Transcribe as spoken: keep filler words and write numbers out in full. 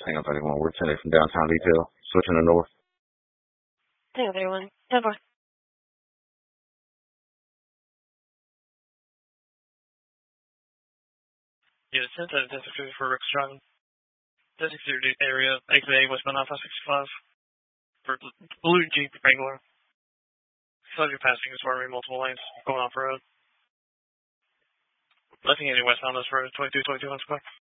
Tango thirty-one, we're ten from downtown detail, switching to north. Tango thirty-one, ten four. Yeah, ten to ten sixty for Rick's driving. ten sixty area, exit A, westbound Alpha sixty-five. For blue Jeep Wrangler. So you're passing is for multiple lanes going off road. Left-handed westbound this road, twenty-two twenty-two on Square.